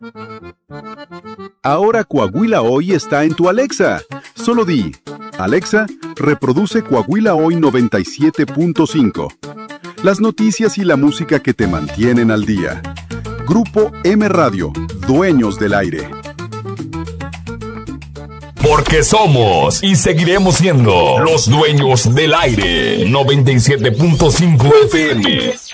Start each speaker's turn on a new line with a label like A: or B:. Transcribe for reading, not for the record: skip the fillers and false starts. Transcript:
A: Ahora Coahuila Hoy está en tu Alexa. Solo di, Alexa, reproduce Coahuila Hoy 97.5. Las noticias y la música que te mantienen al día. Grupo M Radio, dueños del aire.
B: Porque somos y seguiremos siendo los dueños del aire. 97.5 FM.